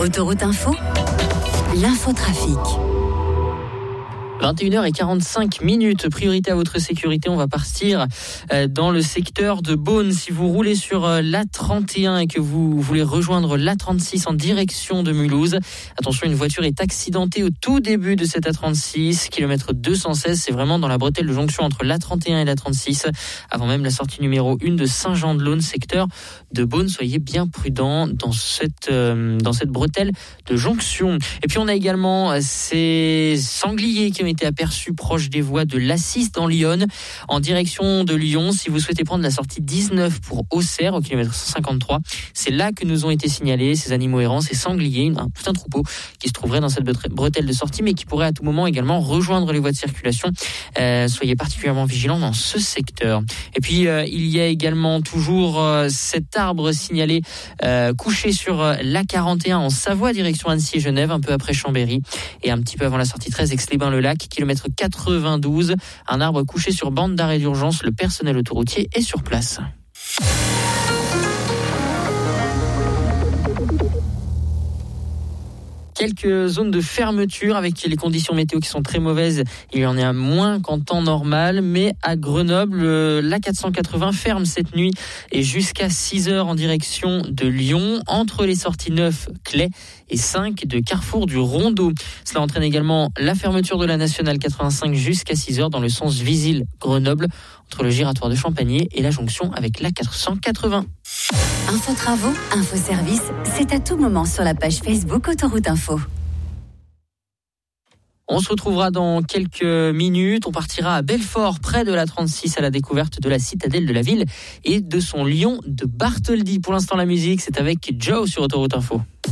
Autoroute Info, l'infotrafic. 21h45, priorité à votre sécurité, on va partir dans le secteur de Beaune. Si vous roulez sur l'A31 et que vous voulez rejoindre l'A36 en direction de Mulhouse, attention, une voiture est accidentée au tout début de cette A36, kilomètre 216, c'est vraiment dans la bretelle de jonction entre l'A31 et l'A36, avant même la sortie numéro 1 de Saint-Jean-de-Laune, secteur de Beaune. Soyez bien prudents dans cette bretelle de jonction. Et puis on a également ces sangliers qui ont été aperçus proche des voies de l'A6 dans l'Yonne, en direction de Lyon. Si vous souhaitez prendre la sortie 19 pour Auxerre, au kilomètre 153, c'est là que nous ont été signalés ces animaux errants, ces sangliers, tout un troupeau qui se trouverait dans cette bretelle de sortie, mais qui pourrait à tout moment également rejoindre les voies de circulation. Soyez particulièrement vigilants dans ce secteur. Et puis il y a également toujours cet arbre signalé couché sur l'A41 en Savoie, direction Annecy et Genève, un peu après Chambéry, et un petit peu avant la sortie 13, Aix-les-Bains-le-Lac, kilomètre 92, un arbre couché sur bande d'arrêt d'urgence. Le personnel autoroutier est sur place. Quelques zones de fermeture avec les conditions météo qui sont très mauvaises. Il y en a moins qu'en temps normal, mais à Grenoble, l'A480 ferme cette nuit et jusqu'à 6h en direction de Lyon, entre les sorties 9 Claye et 5 de Carrefour du Rondeau. Cela entraîne également la fermeture de la Nationale 85 jusqu'à 6h dans le sens Visil-Grenoble, entre le giratoire de Champagné et la jonction avec l'A480. Info travaux, info service, c'est à tout moment sur la page Facebook Autoroute Info. On se retrouvera dans quelques minutes. On partira à Belfort, près de la 36, à la découverte de la citadelle de la ville et de son lion de Bartholdi. Pour l'instant, la musique, c'est avec Joe sur Autoroute Info.